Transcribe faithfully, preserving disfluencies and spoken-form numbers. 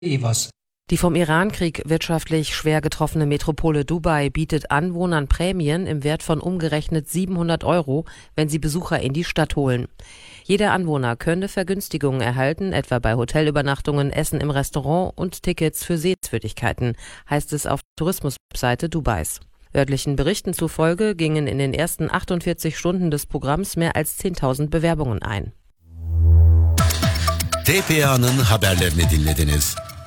Evers. Die vom Irankrieg wirtschaftlich schwer getroffene Metropole Dubai bietet Anwohnern Prämien im Wert von umgerechnet siebenhundert Euro, wenn sie Besucher in die Stadt holen. Jeder Anwohner könne Vergünstigungen erhalten, etwa bei Hotelübernachtungen, Essen im Restaurant und Tickets für Sehenswürdigkeiten, heißt es auf der Tourismusseite Dubais. Örtlichen Berichten zufolge gingen in den ersten achtundvierzig Stunden des Programms mehr als zehntausend Bewerbungen ein. T P A'nın haberlerini dinlediniz.